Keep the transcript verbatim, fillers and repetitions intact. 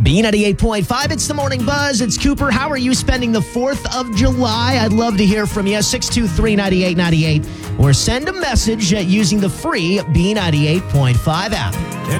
B ninety-eight point five, it's the Morning Buzz. It's Cooper. How are you spending the fourth of July? I'd love to hear from you. six two three, nine eight nine eight or send a message using the free B ninety-eight point five app.